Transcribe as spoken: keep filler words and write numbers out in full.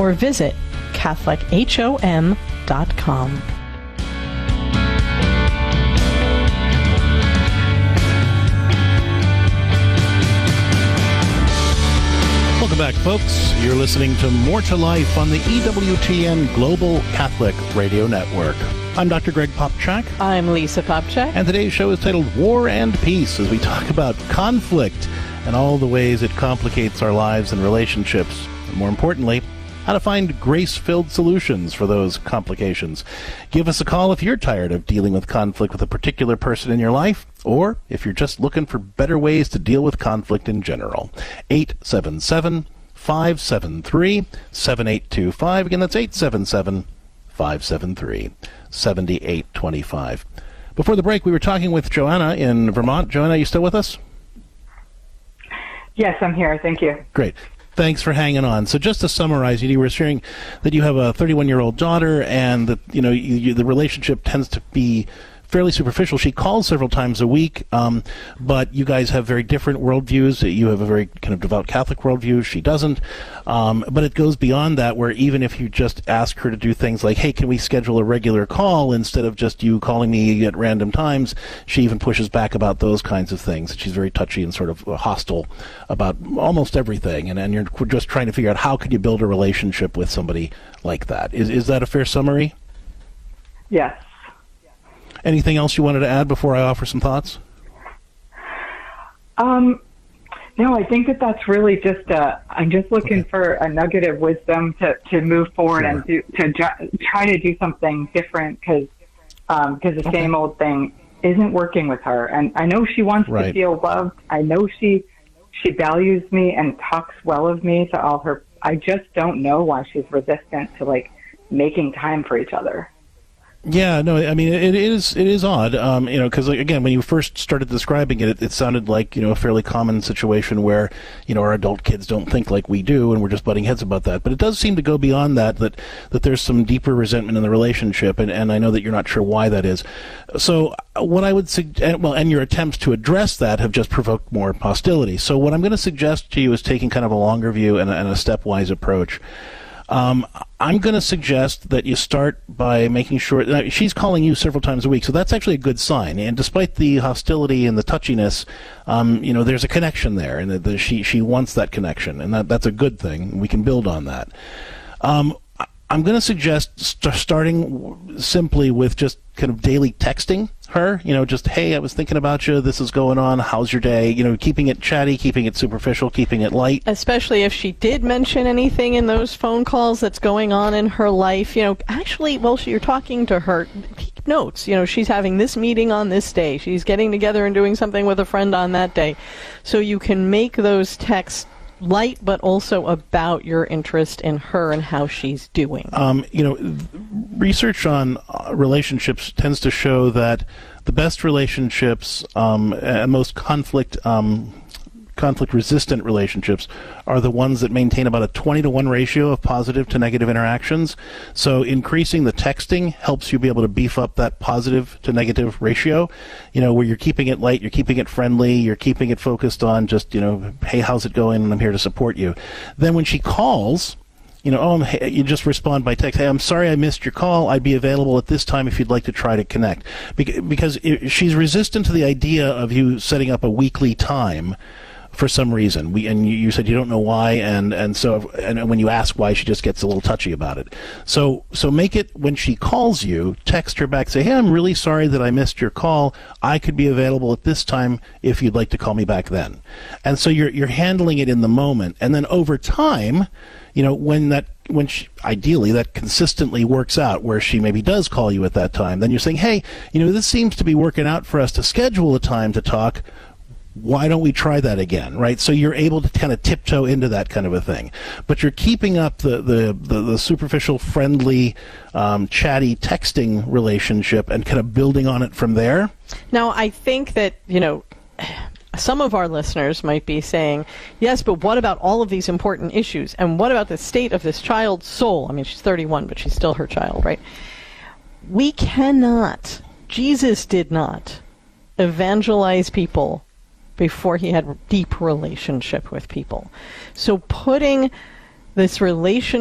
or visit Catholic Hom dot com. Welcome back, folks. You're listening to More to Life on the E W T N Global Catholic Radio Network. I'm Doctor Greg Popchak. I'm Lisa Popchak. And today's show is titled War and Peace, as we talk about conflict and all the ways it complicates our lives and relationships. And more importantly, how to find grace-filled solutions for those complications. Give us a call if you're tired of dealing with conflict with a particular person in your life, or if you're just looking for better ways to deal with conflict in general. eight seven seven, five seven three, seven eight two five. Again, that's eight seven seven, five seven three, seven eight two five. Before the break, we were talking with Joanna in Vermont. Joanna, are you still with us? Yes, I'm here. Thank you. Great. Thanks for hanging on. So just to summarize, you were sharing that you have a thirty-one-year-old daughter, and that you know you, you, the relationship tends to be fairly superficial. She calls several times a week, um, but you guys have very different worldviews. You have a very kind of devout Catholic worldview. She doesn't. Um, but it goes beyond that, where even if you just ask her to do things like, hey, can we schedule a regular call instead of just you calling me at random times, she even pushes back about those kinds of things. She's very touchy and sort of hostile about almost everything. And, and you're just trying to figure out how could you build a relationship with somebody like that. Is, is that a fair summary? Yes. Anything else you wanted to add before I offer some thoughts? Um, no, I think that that's really just, uh, I'm just looking okay. for a nugget of wisdom to, to move forward sure. and do, to ju- try to do something different, because um, cause the okay. same old thing isn't working with her. And I know she wants right. to feel loved. I know she she values me and talks well of me to all her. I just don't know why she's resistant to, like, making time for each other. Yeah, no, I mean, it is it is odd, um, you know, because, like, again, when you first started describing it, it, it sounded like, you know, a fairly common situation where, you know, our adult kids don't think like we do, and we're just butting heads about that. But it does seem to go beyond that, that, that there's some deeper resentment in the relationship, and, and I know that you're not sure why that is. So what I would suggest, well, and your attempts to address that have just provoked more hostility. So what I'm going to suggest to you is taking kind of a longer view and a, and a stepwise approach. Um, I'm going to suggest that you start by making sure that she's calling you several times a week, so that's actually a good sign. And despite the hostility and the touchiness, um, you know, there's a connection there, and the, the, she she wants that connection, and that that's a good thing. We can build on that. Um, I'm going to suggest st- starting simply with just kind of daily texting her, you know, just, hey, I was thinking about you, this is going on, how's your day, you know, keeping it chatty, keeping it superficial, keeping it light. Especially if she did mention anything in those phone calls that's going on in her life, you know, actually, while you're talking to her, keep notes, you know, she's having this meeting on this day, she's getting together and doing something with a friend on that day, so you can make those texts light, but also about your interest in her and how she's doing. Um, you know, research on uh, relationships tends to show that the best relationships um, and most conflict um, conflict-resistant relationships are the ones that maintain about a twenty to one ratio of positive to negative interactions. So increasing the texting helps you be able to beef up that positive to negative ratio, you know, where you're keeping it light, you're keeping it friendly, you're keeping it focused on just, you know, hey, how's it going, and I'm here to support you. Then when she calls, you know, oh, I'm, hey, you just respond by text, hey, I'm sorry I missed your call, I'd be available at this time if you'd like to try to connect. Because she's resistant to the idea of you setting up a weekly time for some reason. We and you, you said you don't know why, and and so and when you ask why, she just gets a little touchy about it. So so make it, when she calls you, text her back, say, hey, I'm really sorry that I missed your call. I could be available at this time if you'd like to call me back then. And so you're you're handling it in the moment, and then over time, you know, when that when she, ideally that consistently works out, where she maybe does call you at that time, then you're saying, hey, you know, this seems to be working out for us to schedule a time to talk. Why don't we try that again, right? So you're able to kind of tiptoe into that kind of a thing. But you're keeping up the, the, the, the superficial, friendly, um, chatty texting relationship and kind of building on it from there. Now, I think that, you know, some of our listeners might be saying, yes, but what about all of these important issues? And what about the state of this child's soul? I mean, she's thirty-one, but she's still her child, right? We cannot, Jesus did not evangelize people before he had a deep relationship with people. So putting this relationship